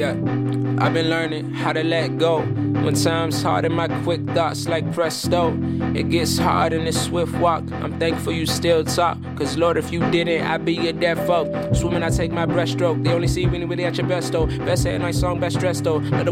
Yeah, I've been learning how to let go. When time's hard and my quick thoughts like presto. It gets hard in this swift walk. I'm thankful you still talk. Cause Lord, if you didn't, I'd be your dead folk. Swimming, I take my breaststroke. They only see you when you're really at your best though. Best head, nice song, best dress though. Let the